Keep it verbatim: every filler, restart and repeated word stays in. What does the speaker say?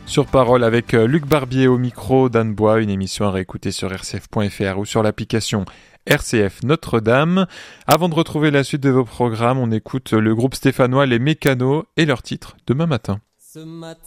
Sur Parole avec Luc Barbier au micro, d'Anne Bois, une émission à réécouter sur r c f point f r ou sur l'application R C F Notre-Dame. Avant de retrouver la suite de vos programmes, on écoute le groupe stéphanois Les Mécanos et leur titre Demain matin. Ce matin